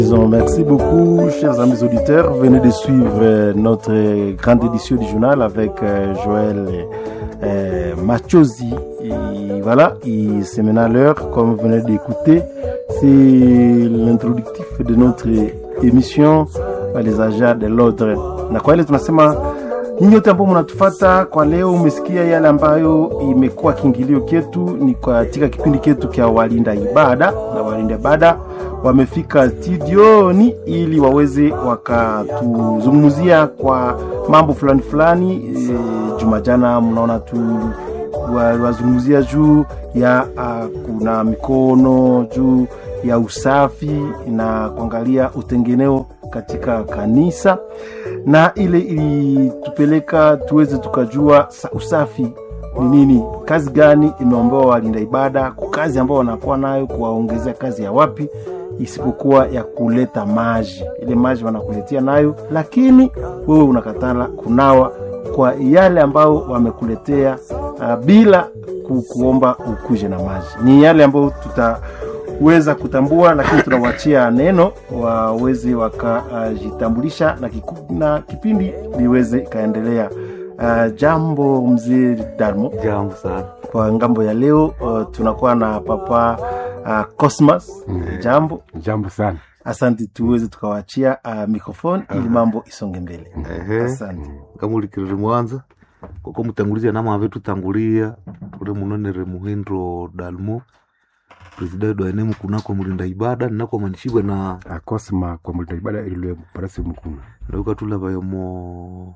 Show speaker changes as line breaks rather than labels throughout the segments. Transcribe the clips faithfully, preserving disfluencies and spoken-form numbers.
Merci beaucoup, chers amis auditeurs. Venez de suivre notre grande édition du journal avec euh, Joël euh, Machozi. Et voilà, et c'est maintenant l'heure, comme vous venez d'écouter, c'est l'introductif de notre émission les agents de l'ordre. Na kwa ile tunasema nyinyi wote ambao mnatufuata kwa leo, umesikia yale ambayo imekuwa kiingilio ketu ni katika kipindi ketu kia walinda ibada, na walinda ibada wamefika studioni ili waweze wakatuzungumzia kwa mambo fulani fulani. E, Jumajana mnaona tu wazungumzia juu ya uh, kuna mikono, juu ya usafi na kuangalia utengeneo katika kanisa, na ile ilitupeleka tuweze tukajua usafi ni nini, kazi gani imeombewa walinda ibada, kazi ambao wanakuwa nayo kuwaongezea kazi ya wapi isipokuwa ya kuleta maji. Ile maji wanakuletea nayo, lakini wewe unakatala kunawa kwa yale ambao wamekuletea uh, bila ku, kuomba ukuje na maji. Ni yale ambao tutaweza kutambua, lakini tunawachia neno waweze wakajitambulisha uh, na, na kipindi liweze kaendelea. Uh, jambo mzee Dalmo.
Jambo sana.
Kwa ngambo ya leo uh, tunakuwa na papa uh, Cosmas. Mm. Jambo.
Jambo sana.
Asante, tuweze tukawachia uh, mikrofoni ili mambo isonge mbele.
Ehe.
Asante.
Kama ulikiriri mwanza kwa mutangulizia nama vetu tangulia ule munonere Muhindo Dalmo, president wa enemu kunako mulinda ibada nako manishibwe na
Cosma kwa mulinda ibada ile parasi mkuna.
Ndoka tula bayomo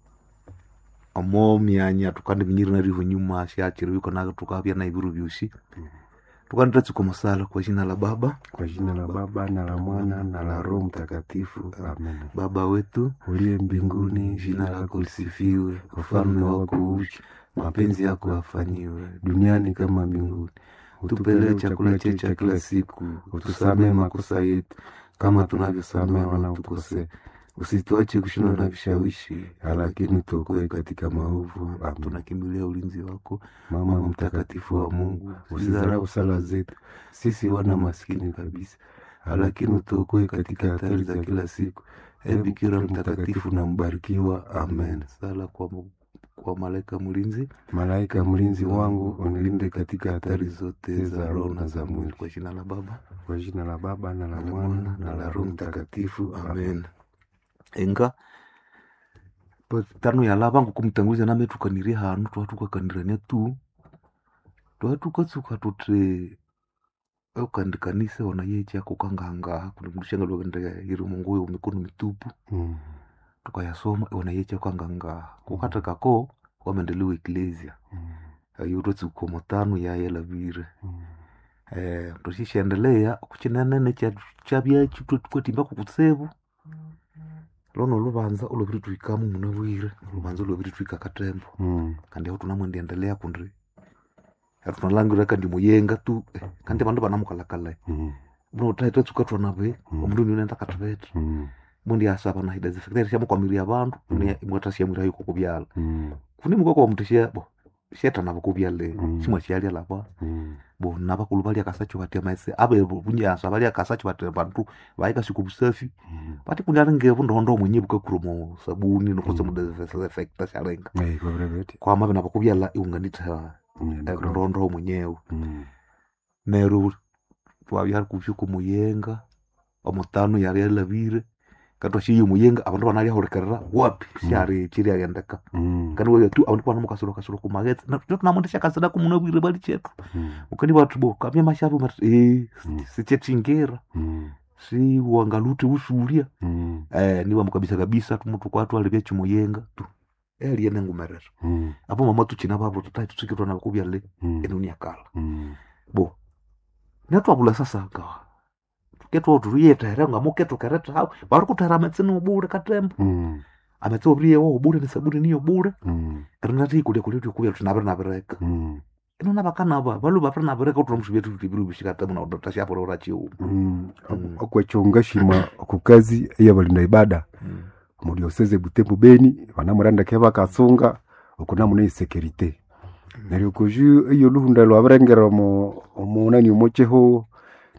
amo myanya tukandi minyiri na riho nyuma shachiri yuko na tukapya na ibiru byushi. Tukanda tuko masala kwa jina la Baba,
kwa jina la Baba na la Mwana na la Roho Mtakatifu. Amen.
Baba wetu
uliye mbinguni,
jina lako lisifiwe, ufalme wako uje, mapenzi yako yafanyiwe
duniani kama mbinguni.
Utupe chakula chetu cha kila siku, utusamee makosa yetu kama tunavyosamea wanaotukosea. Usituache kushindwa na vishawishi, lakini tuokoe katika maovu. Amen. Tunakimbilia ulinzi wako, Mama mtakatifu wa Mungu. Usidharau sala zetu sisi wana maskini kabisa, lakini utuokoe katika hatari za kila siku. Ee Bikira mtakatifu na mbarikiwa. Amen. Sala kwa kwa malaika mlinzi.
Malaika mlinzi wangu, unilinde katika hatari zote za roho na za mwili.
Kwa jina la Baba,
kwa jina la Baba na la Mwana na la Roho Mtakatifu.
Amen. Enga tano ya lava kumtanguliza name tukaniria hanu twatuka kandirania tu twatuka tsuka tutre au kandikanise wana yeje akukanganga kulimshanga lwenda yiri mungu yo mikono mitupu.
Mm.
Tukayasoma wana yeje akukanganga kukata kako wamendelewa ecclesia.
Mm.
Ayo tsuko motano ya yela vire.
Mm.
Eh tushishendelea kuchinana ne cha chabya chitu kwatimba kukutsevu. Lono lubanza ulobiri tuikamu munabwire, lubanza ulobiri tuika katembo.
Mm.
Kandi ho tunamwende endelea kundri. Hatu tunalangira kandi muyenga tu, eh, kandi bandu banamukalakala.
Mm.
Buno utaita tsuka tunabe,
Mm.
omundu nyonenda katubeta.
Mm.
Mundi asaba na hida zifektere shamu kwa miri abantu, ni mwata shamu rayo kukubyala.
Mm.
Kuni mukoko wa mutishia bo. Sheta nabo kubyale,
Mm.
shimwa chiali laba.
Mm.
bo naba kulubali akasacho batia maese abe bunja asabali akasacho batia bantu baika sikubusafi bati kunyarange bundo ndo mwenye bukakurumo sabuni no kosa muda effect sharenga
eh kwa brevete
kwa mabe nabakubyala iunganita ndo ndo mwenyewe neru twabyar kushuko muyenga omutano yari yalavire kato shiyo muyenga abantu banali horekerera wapi shari chiri yandaka kandi wewe tu abantu bana mukasuro kasuro kumagetsa na tunamondesha kasada kumuna bwire bali chetu ukani watu bo kamye mashabu mat eh sichetingera si wangaluti usulia eh niwa mukabisa kabisa tumutu kwatu alibye chimuyenga tu eli yenengu merera apo mama tu china babo tutai tusikirwa na kubya le enuni akala bo natu abula sasa ka keto turiyeta era ngamoketo kareta hao bari kutara metsino bure katembo mm. ametso briye wo bure ne sabuni niyo bure mm. rinati kule kule tukubya tunabera nabereka mm. ino nabakana ba balu bapera nabereka utumsubye tubiru bishikata muna odota shapo ora chiu
mm. mm. akwachonga shima kukazi ya balinda ibada mm. muri oseze Butembo Beni banamuranda keba kasunga ukuna mune security mm. nari kuju iyo luhunda lwa barengera mo omunani umocheho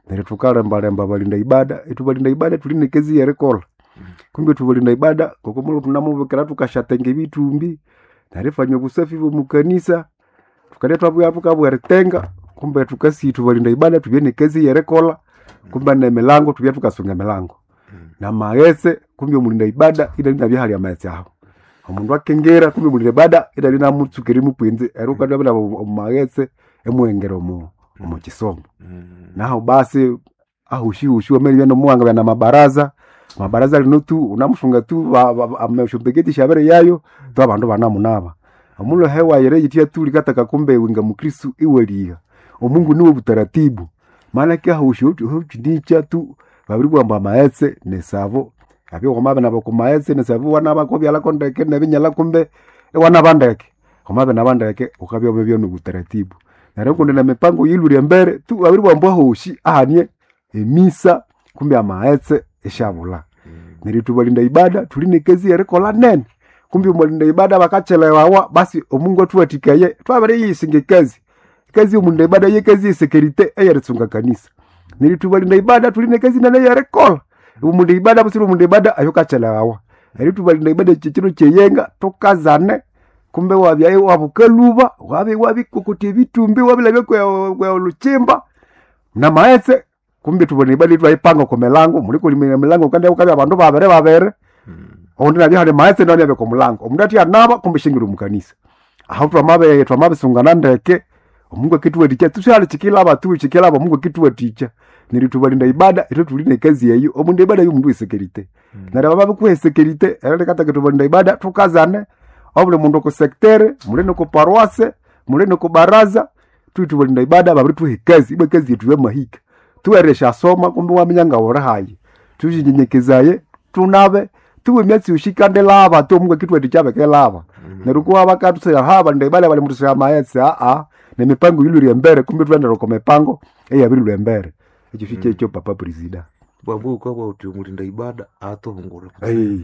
nere tukalembalemba balinda ibada etu balinda ibada tuline kezi yerekola kumbe tubalinda ibada kokomulo tunamubekera tukashatenge bitumbi narifanya ubusafi bwo mukanisa tukaleta abu yapo kabwe retenga kumbe tukasi tubalinda ibada tubyene kezi yerekola kumbe na milango tubya tukasunga milango na maese kumbe mulinda ibada ida ndabya hali amaese aho omundu akengera kumbe mulinda ibada ida lina mutsukiri mupwenze eruka ndabya maese emwengero mu mu kisomo naho basi ahushi ushi wameli beno muanga na mabaraza mabaraza lino tu unamushunga tu ameshombegeti shabere yayo to abandu banamunaba omulo hewa yere yitia tu likataka kumbe winga mukristu iweliga omungu niwe butaratibu maana kia ahushi uchidicha tu babiri bwamba maese nesavo abyo komabe nabo kumaese nesavo wana bakobya la kondeke nebinyala kumbe wana bandeke komabe nabandeke ukabyo bebyo no butaratibu nareko ndena mipango yiluri mbere tu babiri bwamba ahushi ahanie emisa kumbe amaese eshabula mm. Niritubalinda ibada tuline kezi yerekola nene kumbe umulinda ibada bakachelewa wa basi omungu atuwatikaye twabare yisinge kezi kezi umulinda ibada ye kezi security eyeretsunga kanisa niritubalinda ibada tuline kezi nene yerekola umulinda ibada basi umulinda ibada ayokachelewa wa niritubalinda ibada chichiro cheyenga tokazane kumbe wabyaye wabukaluba wabe wabi kokote bitumbi wabila kwa luchimba na maese kumbe tubone ibali twayipanga ko melango muliko limenya melango kandi ukabya abantu babere babere mm. Ondi nabyo hali maese nani yabe ko mulango omudati anaba kumbe shingiru mukanisa aho twamabe twamabe sungana ndeke omungu kitwe ticha tushali chikila abatu chikila aba mungu kitwe ticha niritubalinda ibada ito tuline kazi yeyo omundu ibada y'umundu wesekirite mm. Nara baba ku sekirite era kata tubalinda ibada tukazane obule mundu ko secteur muleno ko paroisse muleno ko baraza tutubalinda ibada babiri tuhe kazi ibe kazi yetu ya mahika tuweresha soma kumbe wamenyanga ora hayi tujinyenyekezaye tunabe tuwe myatsi ushikande lava to mwe kitwe tichabe ke lava mm. Neruko abakatu se haba ndebale bali mutusa maetse a a ne mipango yiluri mbere kumbe twende roko mipango e yabiri lwembere ekifike ekyo mm. Papa president
bwabu ko bwa uti mulinda ibada ato ngore
hey.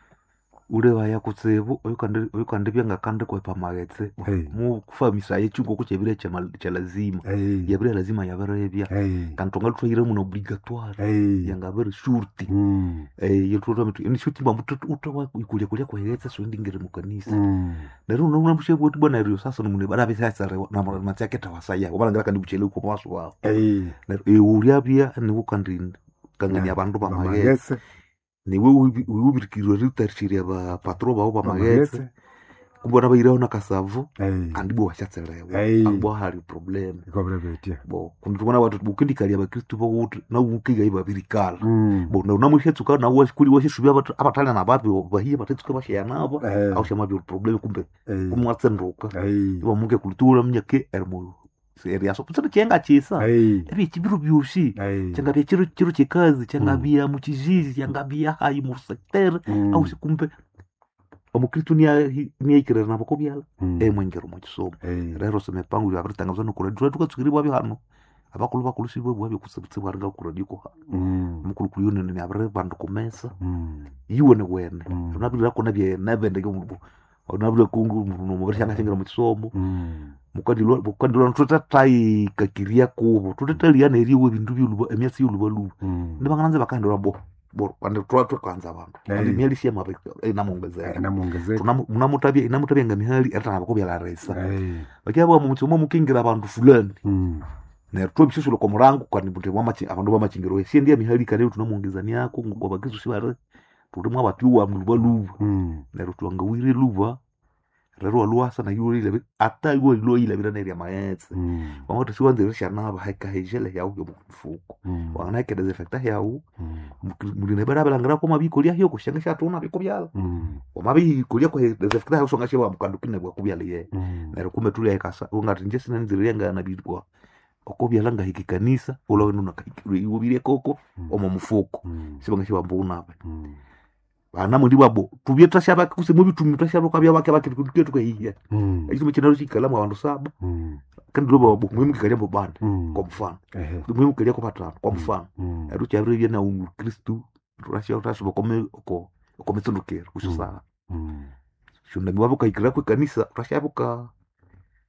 Ule waya kutsevu oyukande oyukande byanga kande kwa pamagetse hey. Mu kufamisa yechungo kuchebire cha lazima hey. Yabire lazima yabere bya hey. Kantonga twire mu obligatoire hey. Yanga bere shurti mm. Eh yetuto mitu ni shurti ba mutu utawa ikulia kulia kwa yetse so ndingere mu kanisa mm. Nero no mushebu wetu bwana rio sasa numune barabe sasa na matsi yake tawasaya obalangara kandi buchele uko paso wao hey. Nero e ulia bya ni ukandinda kangani abantu bamagetse niwe ubirikirwe rutashiriya ba patro ba oba magetse kubona bayiraho nakasavu kandi bo washatselewe hey. Abo hari problem
ikobrebe
bo kundubona watu bukindikali abakristo bo wutu na ukiga iba birikala mm. Bo na namushetsuka na washi kuli washi shubya batu abatala na babu bahiye batetsuka bashya nabo hey. Au shama bi problem kumbe hey. Kumwatsenduka hey. Bo munge kultura mnyake ermo seria so putsana chenga chisa hey. Ebi chibiru byushi hey. Chenga bya chiru chiru chikazi chenga mm. Bya muchizizi chenga bya hayi mu secteur mm. Au sikumbe omukristo ni ni ikirera nabako byala mm. E mwengero mu kisomo hey. Rero se mepangu ya britanga zo nokura dura tukatsukiri bwa bihano abakulu bakulusi bwa bwa kusabutse baranga kura diko mm. Mukuru kuyone ni abre bandu komesa mm. Yiwone wene mm. Tunabira ko nabye nabende ko onabule kungu mu bashanga singera mu kisomo mm. Mukadilo mukadilo ntutatai kakiria kubo tutatalia neriwe bindu byuluba emyasi yuluba lu mm. Ndibanganze bakandira bo bo kwande twatwa kwanza abantu kandi miyali siya mabe inamongezeka
inamongezeka
tunamutabia inamutabia ngamihali atana bakobya la resa bakyabo mu mutsomo mukingira abantu fulani mm. Na twobishulo ko murangu kwani bute mwamachi abantu bamachingiro we sie ndiye mihali kale tunamongezani yako ngo bagizu sibare tulimwa abatu wa muluba lu mm. Na rutwanga wire luba rero aluasa na yuri ile ata yuo ilo ile bila neria maetse mm. Wamoto siwanze risha naba haika hejele ya uyo mufuko mm. Wana ke desinfecta ya u mm. Muline bara balangara ko mabiko lia hiyo kushangisha tuna biko byala mm. Wamabi kulia ko desinfecta ya usonga shewa mukandukine bwa kubyala ye mm. Nero kume tuli yakasa ungati njese nanzirenga na bidwa okubyala nga hiki kanisa ulo nuna kaikiri ubire koko mm. Omo mufuko mm. Sibanga shewa mbuna abe mm. Bana muri babo tubyeta shaba kuse mu bitu mutasha bakabya bake bake tukiye tukahiya mm. Izo mukina rushikala mu bantu saba mm. Kandi robo babo mwe mukikale mu banda mm. Kwa mfano eh mwe mukikale ko patana kwa mfano mm. Ero cyabire bya na u Kristo turashya utashi bakome uko uko metundukera ushusa mm. Shunda babo kaikira ku kanisa turashya buka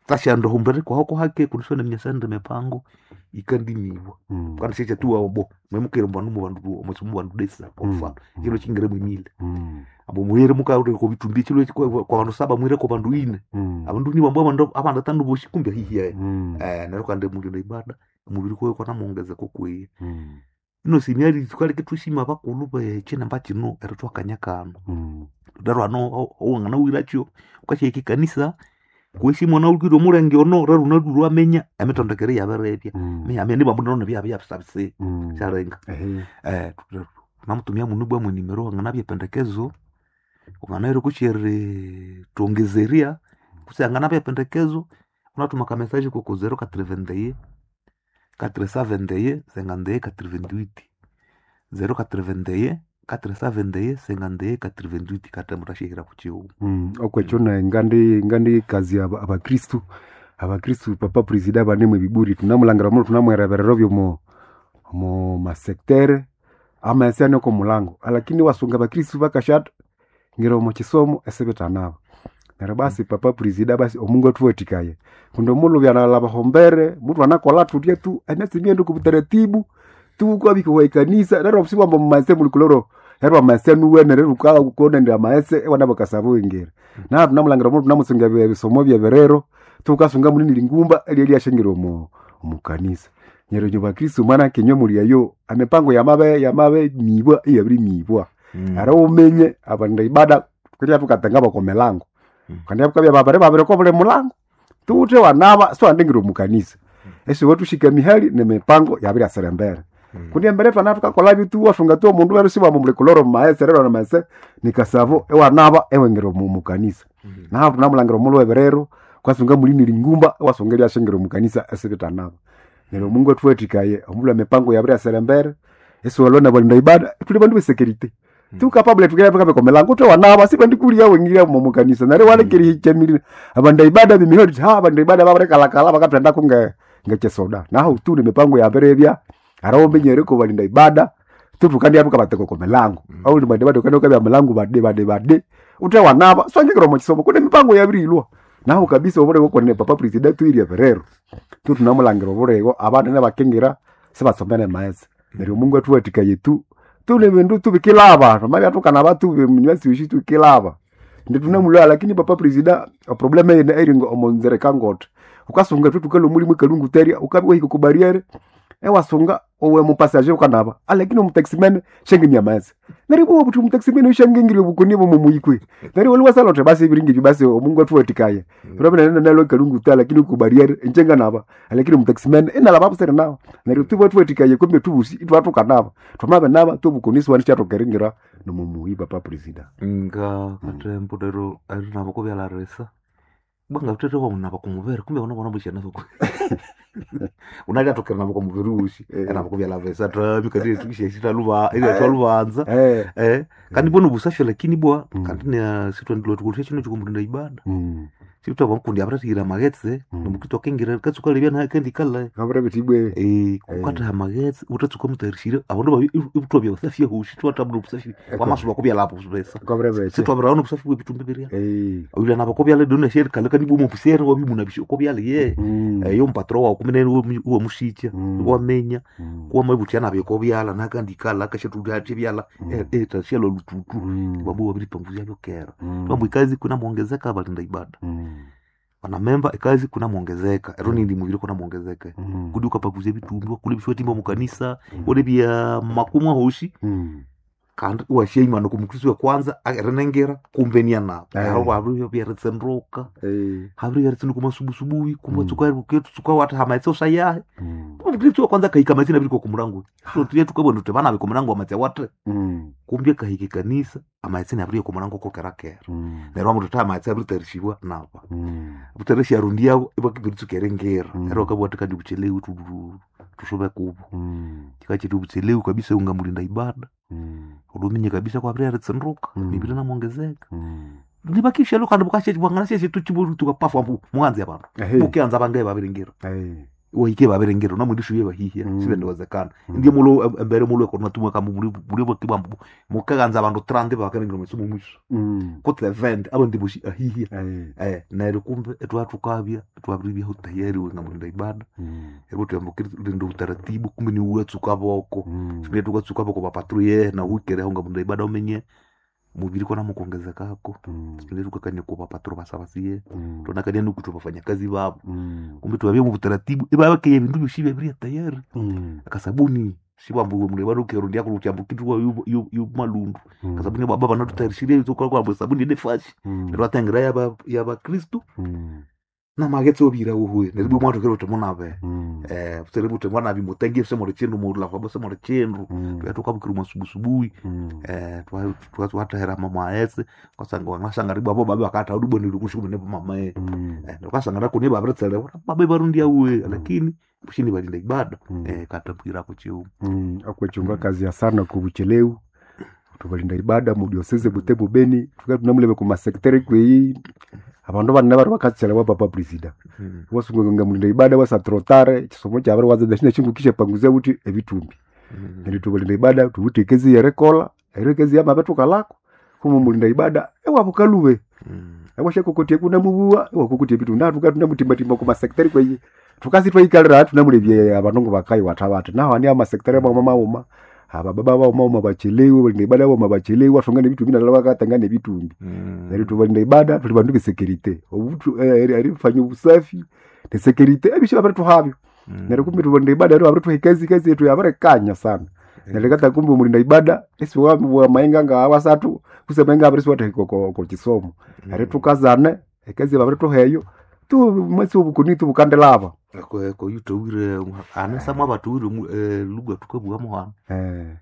tashando humbere kwa hoko hake kunisona mnyasande mepango ikandimiwa
Mm.
kana secha tu abo memukere mbanu mu bandu omusumu bandu desa ofa kilo chingere mwimile
Mm.
abo muhere muka uri ko bitumbi kilo kwa kwa bandu saba mwire ko bandu ine
Mm.
abandu ni bambo abandu abanda tandu boshi kumbe hiye
Mm.
eh nero kande muri ibada umubiri ko ko namongeza ko kwe
Mm.
ino simyari tukale ketushima bakulu be chena mbachino era twakanyakano
Mm.
daro ano ongana wiracho ukasheki kanisa kuishi mwana ulukiro mulenge ono raru naduru amenya ametondekere yaberepya
Mm.
me amene bamuno na bya bya sabise
Mm.
charenga
Ehe.
eh namutumia munubwa mu nimero angana bya pendekezo ungana iri kuchere tuongezeria kusangana bya pendekezo unatuma ka message ko ko zero quatre vingt et un quatre cent vingt et un cinquante et un quatre-vingt-huit zero quatre vingt et un quatre cent vingt et un cinquante et un quatre-vingt-huit kata mutashihira kuchiu
Mm. okwechona ngandi ngandi kazi aba abakristu abakristu papa presida banemwe biburi tunamulangira mulo tunamwereberero byo mo mo masektere ama esene ko mulango lakini wasunga abakristu bakashata ngiro mu kisomo esebetanaba nero basi papa presida basi omungu atuwetikaye kundo mulo byana labahombere mutu anakola tutye tu anasimiendo kubutaratibu tu kwa biko wa kanisa nero msiba mu maese mulikuloro herwa masenu wene rero kala ukona ndia maese wana bakasabo ingera na tunamulangira mutu namusunga bisomo bya berero tukasunga munini lingumba eli eli ashengero mu mu kanisa nyero nyoba kristo mwana kenyo muri yayo amepango ya mabe ya mabe mibwa iya biri mibwa
Mm.
ara umenye abanda ibada kuri tukatanga bako melango
Mm.
kandi abakabya babare babare ko bule mulango tute wanaba so andengiro mu kanisa ese watu shika mihali ne mepango ya biri aserembere
Mm.
kundi mbere twana tukakola bitu wafunga tu mundu wero siba mu mulekoloro maese rero na maese nikasavo ewa naba ewengero mu mu kanisa
Mm.
na hapo namulangiro mulo eberero kwasunga mulini lingumba wasongelia shengero mu kanisa esebeta nabo nero mungu atwetikaye omula mepango ya bria serembere eso walona balinda ibada tuli bandu be security tu capable tukira tukabe komelango to wanaba sibandi kulia wengira mu mu kanisa nare wale kiri chemiri abanda ibada bimihodi ha abanda ibada babare kala kala bakatenda kunge ngeke soda na ho tu ni mepango ya berebya arawo menyere ko balinda ibada tu tukandi apuka bateko komelango au ni bade bade kando kabe melango bade bade bade ute wanaba songe kiro mu kisomo kune mepango ya birilwa naho kabisa obore ko ne papa president tu iri verero tu tunamulangiro borego abana ne bakengera sebasomene maese nero mungu atwatika yetu tu ne bindu tu bikilaba mali atukana batu bimnyasi wishitu kilaba ndi tunamulwa lakini papa president a problema ine eringo omonzere kangot ukasunga tu tukalo muri mukalungu teria ukabiko hiko kubariere ewa sunga owe mu passager ukanaba alakini mu taximan shengi mya maese nari bo butu mu taximan shengi ngiri bukuni bo mu muyikwe nari wali salote basi biringi basi omungu atwetikaye robina nenda nalo kalungu tala lakini ku barriere njenga naba alakini mu taximan ina laba busere nawo nari tu atwetikaye kumbe tubusi itu atukanaba tumabe naba tu bukuni swani chato keringira no mu muyi papa president
nga katempo dero ari nabo ko byala resa banga utete kwa munaba kumuvera kumbe wana bona bushana soko unaja tokera nabo kumuvera ushi era nabo byala resa tra bikadi tukishishita luba ile twalubanza
eh
eh kandi bono busafi lakini bwa kandi ne sitwa ndilo tukulisha chino chukumunda ibada
mm
sitwa bakundi abaratira magetse nomukito kengira katsuka libya na kendi kala
kabra bitibwe
eh ukata magetse utatsuka mutarishira abondo babi ibutwa bya busafi hushi twatabula busafi kwa masuba ko byala busafi
kabra bete
sitwa barano busafi bwitumbe biria
eh
ula nabo ko byala dona sheri kala kandi bomo pusere wabi munabisho ko byala ye eh yo mpatro wa kumene uwo mushicha wa menya kwa mabuti na byo ko byala nakandi kala kashetu dati byala eh tashelo lututu babu wabiri panguzia byo kera babu ikazi kuna muongezeka balinda ibada wana memba ikazi kuna muongezeka ero nindi muviri kuna muongezeka kudi ukapaguze bitumbi kulibishwa timba mu kanisa ode bya makumwa hoshi kandi washeima no kumukristo wa kwanza arenengera kumbenia na aro babru bya retsenroka
eh
habri yaritsu kuma subu subuhi kuma tsukwa ruketu tsukwa wata hamaitso sayahe kumukristo wa kwanza kaika mazina biko kumurango so tuye tukabona tubana biko murango amatya wate kumbye kahike kanisa amaitsina abri ko murango ko karakera nero amuto ta amaitsa abri tarishiwa napa butarishi arundia ibakibitsu kerengera ero kabwata kadi kuchelewa tu tushobe kubo kikache tu kuchelewa kabisa ungamulinda ibada udominye kabisa kwa abri yaritsenroka bibira na muongezeka ndibakisha lokanda bukashe bwangana sese tuchiburu tukapafu ambu mwanzi abantu ukianza bangaye babiringira
eh
wahike baberengero na mundisho yeba hihia
Mm.
sibe ndowezekana
Mm.
ndiye mulo embere mulo ko natumwe kama muri muri bokibambu mukaganza abantu trente bakarengero mesumu mwisho
Mm.
kote vingt abo ndibushi ahihia
Eh.
eh na kumbe etwatu kabya etwabiri bya hotayeri wenga mulinda ibada
Mm.
ebo tuyambukira ndo utaratibu kumbe ni uwe tsukaboko
Mm.
sibye tukatsukaboko ba patrouille na wikere honga mulinda ibada umenye mubiri kona mukongezekako
Mm.
sibye tukakanye kuba patrouille basabasiye
Mm.
tunakania nukutu bafanya kazi babo
Mm.
kumbe tuwabye mu utaratibu eba bakeye ibintu bishibye biri tayari
Mm.
akasabuni shibambu mulinda ibada ukerundi yako ucyambukitu wa yu yu malundu
Mm.
kasabuni baba bana tutayirishire tukwa kwa sabuni de fashi
Mm.
rwatangira yaba yaba Kristo
Mm.
na magetso obira uhuye neribu mwantu kero temonabe
Mm.
eh seribu temwana bimutenge se muri chindu muri lafa bose muri chindu
Mm.
tuyatoka bukiri masubusubuhi
Mm.
eh twa twa twatahera mama ese kwasanga wangasanga ribu abo baba akata udubo ndi kushubu ne mama eh
Mm.
kwasanga ndako ne baba tsele baba barundi awe lakini bushini balinda ibada
Mm.
eh katapira ko chiu
Mm. akwechunga kazi ya sana kubucheleu tubalinda ibada mu diocese Butembo Beni tuka tunamulebe ku masekretari kwe abandu banne bari bakatsela wa papa president
mm.
wasunga mulinda ibada wasa trotare kisomo cya bari waza dashina chingu kisha panguzia uti ebitumbi
mm.
ndi tubalinda ibada tubutekezi ya rekola erekezi ya mabetu kalako kumu mulinda ibada ewa bukalube
mm.
ewa sheko kotie kuna mubuwa ewa kokotie bitu nda tuka tunamutimba timba ku masekretari kwe tukasi twayikalira tunamulebye abandu bakayi watabata naho ani ama sekretari ba mama uma aba baba ba mama bachelewe balinda ibada ba mabachelewe watongane bitu bina laba katangane bitumbi
mm.
nari tubalinda ibada tuli bandu be security obutu eh, ari fanya usafi de security ebishira bari tuhabyo
mm.
nari kumbe tubalinda ibada ari bari tuhikazi kazi yetu yabare kanya sana nari kata kumbe mulinda ibada esi wa wa mainga nga wasatu kusema nga bari swata ko ko kisomo ari tukazane ekazi bari tuheyo tu mwesi ubukuni tu bukandelava
ko ko yutowire anasa mwa batuwire eh, lugha tukabwa mwana
eh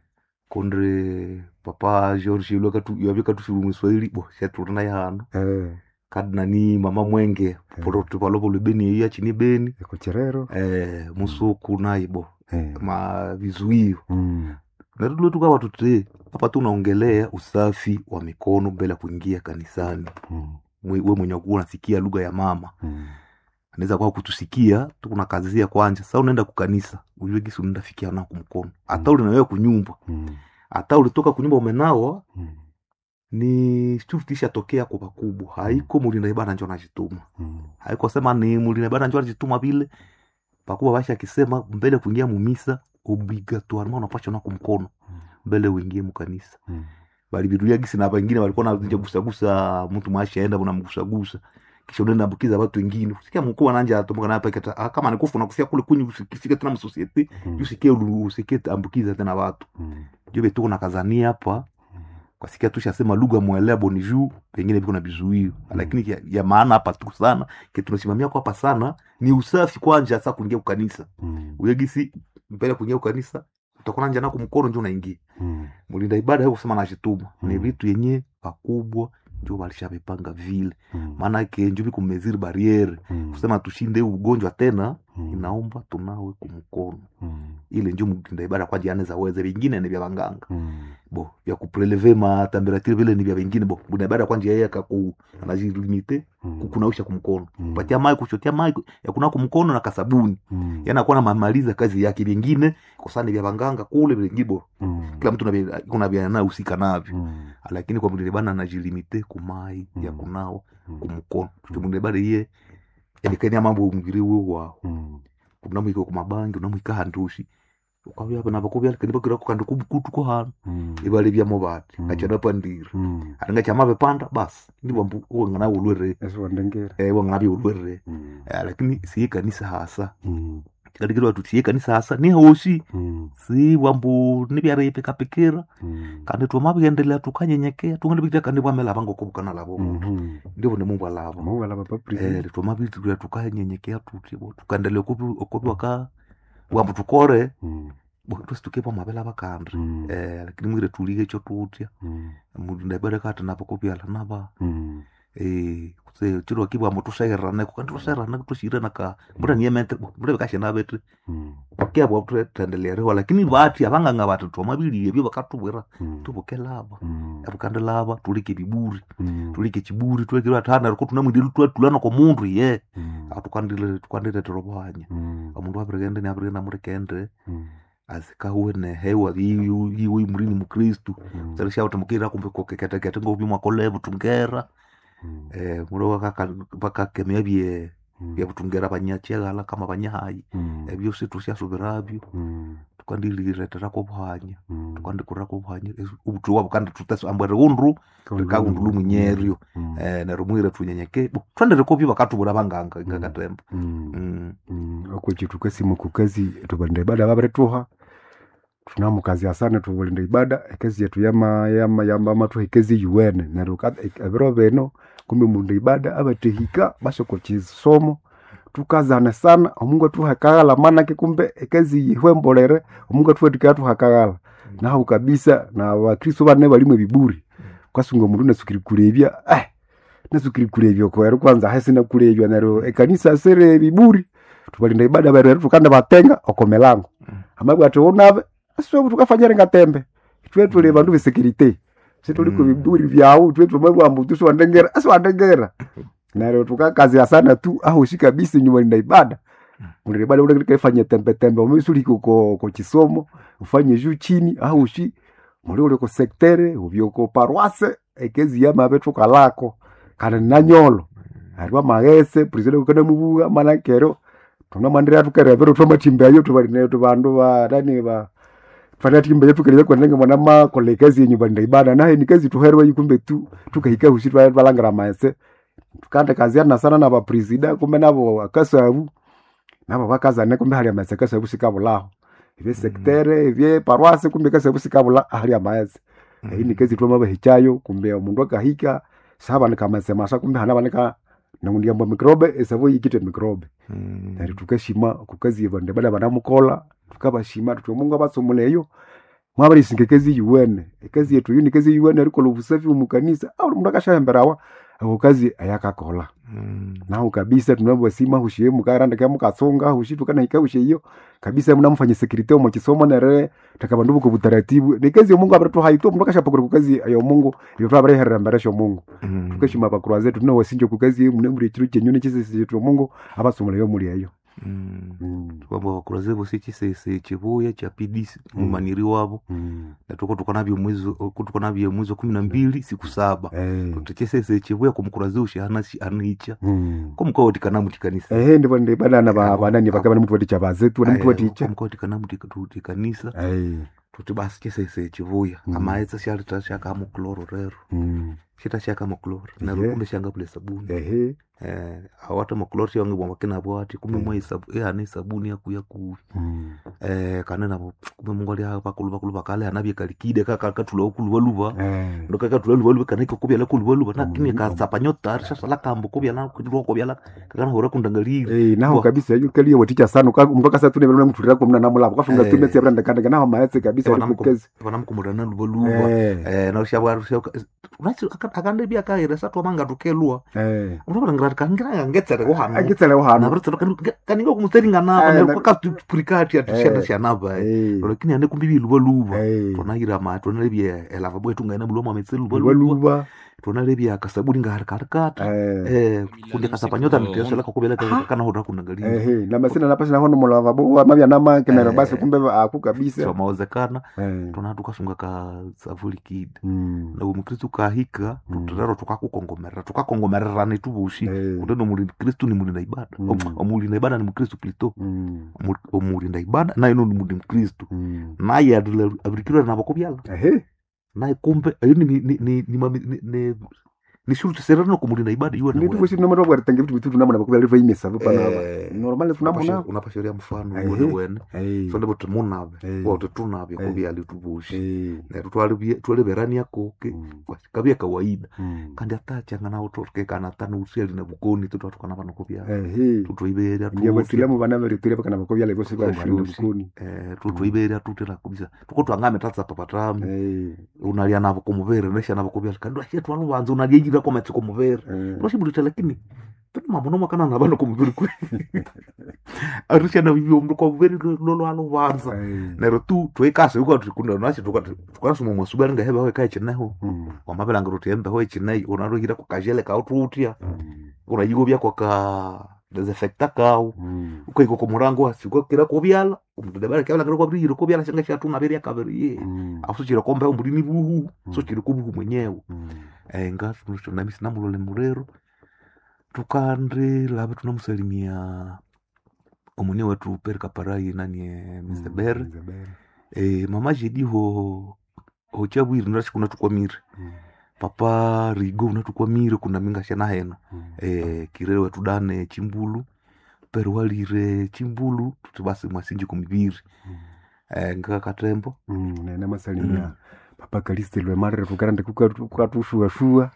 kondre papa George lo katu yabye katu mu Swahili bo shaturuna yano
eh
kadna ni mama mwenge poro tupalopo lubeni ya chini beni
eko cherero
eh musuku naibo
eh
ma vizuio
mm
na tulo tukawa tutee hapa tunaongelea usafi wa mikono mbele kuingia kanisani
mm
wewe mwenye kuwa unasikia lugha ya mama
mm
anaweza kwa kutusikia tukuna kazia kwanja sasa unaenda kukanisa ujue gisi unaenda fikia na kumkono hata uli na wewe kunyumba
mm
hata ulitoka kunyumba umenawa
mm
ni shurtisha tokea kwa pakubwa haiko mulinda ibada njoo anajituma
mm
haiko sema ni mulinda ibada njoo anajituma vile pakubwa basha akisema mbele kuingia mumisa obligatoirement unapaswa na kumkono mbele uingie mkanisa
mm
bali bidulia gisi na wengine walikuwa na gusa gusa mtu mwashi aenda bwana mgusa gusa kisha unaenda ambukiza watu wengine usikia mkuu ananja atomoka na peketa ah, kama nikufu na kufia kule kunyi usikifika tena msosiete
mm
usikie usikie ambukiza tena watu
mm
jobe tuko na kazania hapa kwa sikia tushasema lugha muelewa bonjour pengine biko na bizuio lakini ya, ya maana hapa tu sana kitu tunasimamia kwa hapa sana ni usafi kwanza sasa kuingia kanisa
mm
uyegisi mbele kuingia kanisa utakuwa nje na kumkono ndio unaingia
mm
mulinda ibada hapo kusema najituma
Mm.
ni vitu yenye pakubwa ndio walishabepanga vile
mm
maana yake ndio biko meziri barriere
mm
kusema tushinde ugonjwa tena
mm
inaomba tunawe kumkono
mm
ile ndio mulinda ibada kwa jana za weze vingine ni vya waganga
mm
bo vya kupreleve ma temperature vile ni vya vingine bo mulinda ibada kwa njia yake ku anajilimite
mm
kunausha kumkono
Mm.
patia maji kuchotea maji ya kuna kumkono na kasabuni
mm
yana kuwa na mamaliza kazi yake vingine kusani vya waganga kule vingine bo
mm
kila mtu na kuna vya na usika navyo
mm
lakini kwa mulinda ibada anajilimite kumai
Mm.
ya kunawa
mm
kumkono mulinda ibada ye elikania mambo mviri wao
mm
kunamwiko kumabangi unamwika handushi ukabya hapa nabakubya kandi bakira kukanda kubukutu ko hano
mm
ibale bya mobati
Mm.
achana pandira
mm
aranga chama bepanda basi ndibwo mbu ngana ulwere
eso wandengera
eh wangana bi ulwere
mm
eh, lakini si kanisa hasa
mm
kadikiro watu si kanisa hasa ni hoshi
mm
si wambu nibyare peka pekera
mm
kandi tumabiendelea tukanyenyekea tungende bikita kandi bwamela bango kubukana labo
mhm
ndivyo ni Mungu alava
Mungu alaba papa
eh
president
tumabitu tukanyenyekea tutibo tukaendelea kubi okobwa ka wambu tukore
mm
tusitukepa mabela bakandre
mm
eh lakini mwire tulige cho tutya
mm
mundu ndabere kata napo kopyala naba
mm
eh kuse chiro kibwa moto shaira na kukandu shaira na kutoshira na ka mbura ni yemente mbura kashe na betre
mm
pakia bwa tuendelea lakini bati abanga ngabatu to mabili ebyo bakatubwera
mm
tuboke lava
mm
abukande lava tulike biburi
mm
tulike chiburi tulike atana ko tunamwindi tulana ko mundu ye
mm
atukandile tukandile turobanya
Mm.
omundu abirigende ni abirigenda muri kende
Mm.
azikawe ne hewa yiwi murini mukristu
Mm.
zerisha utamukira kumbe kokeketekete ngo bimwa kolebu tungera
Mm.
eh mulo wakaka bakakemya bye
Mm.
bya butungera banyachegala kama banyahayi
Mm.
ebyo situsha subirabyo
Mm.
tukandiliretera ko buhanya
Mm.
tukandikura ko buhanya ubutu wabo kandi tutasa ambere undru tukagundulu munyerio
Mm.
eh nerumwire tunyenyeke twandere ko byo bakatubura banganga ngakatemba
Mm.
mm
Mm. Ako chitu kasimu kukazi tubalinde ibada babaretuha tunamukazi asana tubalinde ibada ekezi yetu yama yama yama matu ekezi yuwene neruka ebiro beno kumbe munde ibada abatehika bashoko chisomo tukazana sana omungu atuhakagala maana ke kumbe ekezi yihwembolere omungu atuhetika atuhakagala naho kabisa na bakristo bane balimwe biburi kwasunga mundu nasukiri kulebya eh nasukiri kulebya ko yari kwanza hasi na kulebya naro ekanisa sere biburi tubalinda ibada bare tukanda batenga okomelango amabwa atuonabe aswe tukafanyira ngatembe twetu le bandu be security situliko biburi vyao twetu mambo ambutu so ndengera aswa ndengera naro tukakazi sana tu aho shika bisi nyuma linda ibada munde ibada ule kifanya tembe tembe umisuli ko ko chisomo ufanye juu chini aho shi muri ule ko sektere ubyoko paroisse ekezi ya mabetu kalako kana nanyolo arwa magese president ukana mubuga manakero tunamandira tukarevero tomatimbe ayo tubalinayo tubandu ba dani ba fanya timbe yetu keleza kwenenge mwana ma kolekezi yenyu banda ibada nahe ni kazi tuherwa yikumbe tu tukahika hushi balangara maese tukanda kazi yana sana na ba president kumbe nabo akasabu nabo bakazane kumbe hali ya maese kasabu sikabulaho ibe sektere ibe paroisse kumbe kasabu sikabula hali ya maese hii ni kazi tu maba hichayo kumbe umundu akahika saba nikamasema sasa kumbe hanabanika nangundia mbo mikrobe esavo yikite mikrobe
mm
nari tukashima kukazi yabande bada banamukola tukabashima tumungu abasumuleyo mwabari singekezi yuwene ekazi yetu yuni kazi yuwene ariko lubusafi mu kanisa au mundu akashahemberawa ako kazi ayakakola
mm
naho kabisa tunabwo sima hushiye mukaranda kya mukasonga hushitu kana ikawushe iyo kabisa munamfanye security mu kisomo nere takabandu buko butaratibu ni kazi ya Mungu abato haito mundu akashapokora ku kazi ya Mungu iyo twabare heremberesho Mungu
mm
tukashima bakuru zetu tuno wasinje ku kazi mune muri kiru cyenyune kisi cyetu Mungu abasomole yo muri ayo
mm
mm.
kwamba wakuraze bose kisese chibuye cha P D C mumaniri wabo
mm.
na tuko tuko nabyo mwezi tuko nabyo mwezi wa kumi na mbili siku saba
eh
tutekesese chibuye kumukuraze ushihana anicha
mm.
kumko tikana mutikanisa
eh ndipo ndi bana na bana ni bakaba mtu waticha bazetu na mtu waticha
kumko tikana mutikanisa
eh
tuti basi kisese chibuya
Mm.
amaetsa shali tashaka mu chloro rero
mm.
shita shaka mu chloro na
Yeah.
rukumbe shanga bule sabuni
eh
eh awata mu chloro yangu bwa makina bwati kumbe mwe sabu eh ani sabuni yaku yaku
mm.
eh kanena kumbe mungu ali hapa kuluba kuluba kale anabye kalikide kaka katula okuluba luba
eh
ndo kaka tula luba luba kaniko kubya la kuluba luba na
Mm.
kimye ka sapanyota sasa la kambo kubya na kudro kubya la kana hora kundangaliri
eh naho
Kwa-
kabisa hiyo kali waticha sana ka mtu kasa tune bana mtu rako mna namula kafunga
Eh.
tumetse branda kanda naho maetse kabisa
Bana
wali
mko-
kukezi
bana mkumurana luba luba
eh
eh na ushabwa ushabwa unati akande bya kaira satwa manga tukelwa
eh
unabona ngara kangira ngetsere ko hano
agitsele wa
na
hano
britse kaninga kumuteringa napa
Eh,
ne
na-
kwa purikati atushenda
Eh.
shanaba
eh
lakini ane kumbibi luba luba
eh
tonahira ma tonalebye elava bwetu ngaina bulo mametselu luba luba
waluba
tonalebye akasabuni ngahari karikata
eh
eh kunde kasapanyota nitesela kokubela kana hora kunangali
eh na masina napasi na hono mulava bo mabya nama kenera
Eh.
basi kumbe aku kabisa
so mawezekana
eh
tona tukasunga ka savuli kid
mm.
na umukristo kahika
Mm.
tutrero tukakukongomerera tukakongomerera netubushi
eh
kutendo muri kristo ni muri na ibada
Mm.
Om- omuri na ibada ni mukristo plito
mm.
omuri na ibada naye no ni muri mukristo
mm.
naye abirikira nabo kubyala
eh
naye kumbe ayo ni ni ni ni mami- ni ni ni shuru serano kumuri na ibada iwe na
ni
wewe.
tuko shino mara bwa tangi vitu vitu namna bakubya lifa imesa bupa naba
Eh,
normal tunamona
unapasha- unapasharia mfano
Eh,
wene
eh.
wene
eh
so ndebo tumunave
Eh.
wote tunave
Eh.
kubyala tubushi
eh
na twali twali berani yako ke
Mm.
kabya kawaida
mm.
kandi atachanga nawo torke kana tanu useli na bukoni tutu tukana bano kubyala
eh
tutuiberia
ndio wasilamu bana bari bakana bakubya lifa siba
Shusi.
mwali mkuni
eh tutuiberia tutela kubisa tuko twangame tatsa papatami
eh
unalia navo kumuvere nesha navo kubyala kandi ashe twanu banza unalia jira kwa matiko kumuvere
eh
twashibulita lakini tuna mamono makana na bano kumuvere kwe arisha na bibyo mdu kwa muvere lolo hano banza
eh
nero tu twekase uko tukunda nashi tukasuma mwasubari ngaheba we kai chineho
mm.
wamabela ngoro tembe ho chinai unarohira ku kajele ka ututia
mm.
unayigobya kwa ka desinfecta kao
Mm.
ukaiko ko murango asiko kira ko byala umude bara kyala ko biri ko byala shanga shatu na beri akabiri
Mm.
afu chira kombe umburini buhu so chira ko buhu mwenyewe
Mm.
eh ngati tunashona misi namulole murero tukandre laba tunamusalimia omune wetu perka parai nani eh, mister Ber
Mister Ber.
eh mama jedi ho ho chabwiri ndashi kuna tukwamire
Mm.
papa rigo unatukwamire kuna minga shana hena
Mm.
eh kirere wetu dane chimbulu pero walire chimbulu tutibasi mwasinji kumibiri
Mm.
eh ngaka katembo
Mm. nene masalimia papa Kaliste lwe marre tukarande kukatushua shua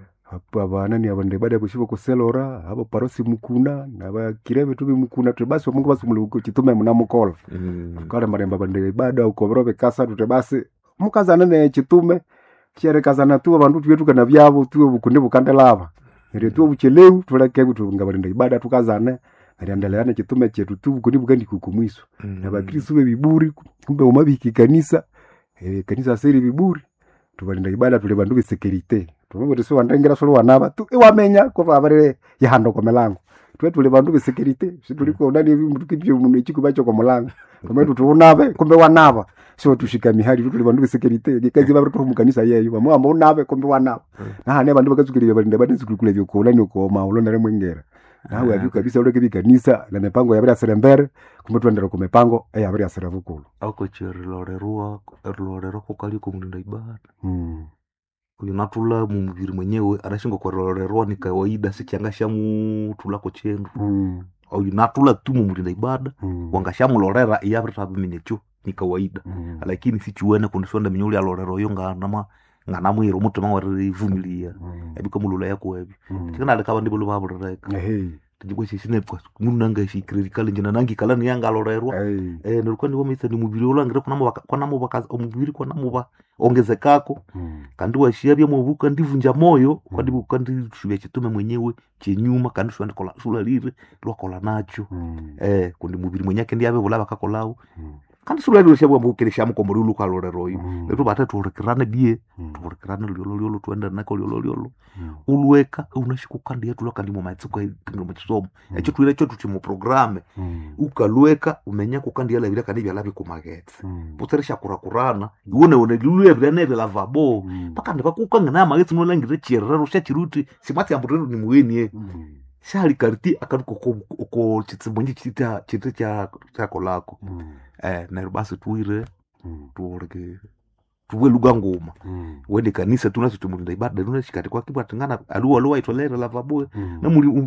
apa banani abande bada kushiba kuselora abo parosi mukuna na ba kirebe tubi mukuna tubasi mungu basi muluko kitume munamukola
mm.
kale maremba bande bada ukobrobe kasa tutebasi mukazana ne kitume kere kazana tu abantu twetu kana byabo tu bukunde bukande lava ere tu bucheleu tuleke kutunga bande ibada tukazane ariandeleane kitume chetu tu bukunde bukandi kukumwiso
mm.
na bakristo be biburi kumbe umabiki kanisa eh kanisa seri biburi tubalinda ibada tule bandu be security tumwe tuso wandengera solo wanaba tu iwamenya ko babare yahando ko melango twe tule bandu be security situliko ndani mtu kipyo muno chikubacho ko mulango tumwe tutunabe kumbe wanaba so tushika mihari tule bandu be security gikazi babro to mukanisa yeyo bamwe amba unabe kumbe wanaba na hane bandu bakazukiriye balinda bade zikukule byo ko lani ko maulo ndare mwengera nawe abi kabisa ule kibi kanisa na mipango ya bya serembere kumbe twendera ku mipango eh abya seravukulu
ako chirlorerwa lorero kokali ko mulinda ibada
mm
uyu natula mumubiri mwenyewe arashinga kwa lorerwa ni kawaida sikiangasha mutula ko chendu
mm
uyu natula tu mumulinda ibada
mm
wangasha mulorera iyabra bimenyecho ni kawaida
mm
lakini sichiwene kundisonda minyuli alorero yo ngana ngana mwiro mutima warivumilia
mm
ebiko mulula yako ebi
mm
tikana alekaba ndibolo babureka
hey
tujikwe shisine kwa munanga shikirikali njina nangi kala ni yanga alorerwa
hey
eh nilikuwa ndiko misa ni mubiri ulangira kuna mu kuna mu bakaza omubiri kuna mu ba ongezekako
mm
kandi washia bya mubuka ndivunja moyo kwa ndibuka ndishubya kitume mwenyewe kinyuma kandi shwanda kola shula lire lwakola nacho
mm
eh kundi mubiri mwenyake ndi abe bulaba bakakolao
mm
kandi shula lire shabwa mbukirisha mukombori ulu kwa lorero yo
Mm.
leto batatu rekirane bie
mm
turekirane lyolo lyolo twenda nako lyolo lyolo
mm
ulweka unashikukandi yetu lokandi mu maitsiko kingo mukisomo ekyo twire cyo tuti mu programme
mm
ukalweka umenya kukandi yala bila kandi byalabi kumagetsi
mm
puteresha kurakurana iwone one lulwe byane lavabo
mm
paka ndibakukanga na magetsi no langire chirero sha chiruti simati amburero ni muweni
mm
shali karti akaruko ko ko chitsibonji chita chita cha cha kolako
mm
eh na basi tuire
mm
tuoreke tuwe lugha ngoma
mm
wende kanisa tunacho tumulinda ibada tunashikati kwa kibwa tangana aluwa luwa itolera lavabo
mm
na muri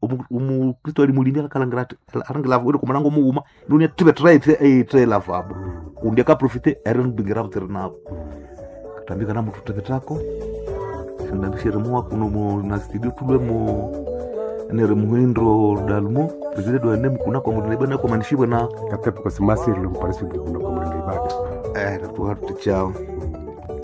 umu Kristo ali mulinda kalangara arangala wende kumanango muuma dunia tube try eh try lavabo undia ka profite eren bingira mterna tambika na mtu tebetako sanda bishiremwa kuno mo na studio tulemo nere muhendro dalmo pezile do anem kuna kwa mulinda ibada kwa manishibwe na
kapepo kwa simasiri lo mparisi kuna kwa mlinda ibada
eh tuwa tuchao